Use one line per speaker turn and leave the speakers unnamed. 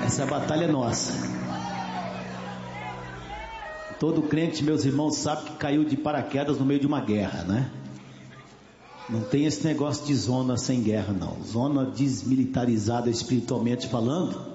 Essa batalha é nossa. Todo crente, meus irmãos, sabe que caiu de paraquedas no meio de uma guerra, né? Não tem esse negócio de zona sem guerra, não. Zona desmilitarizada espiritualmente falando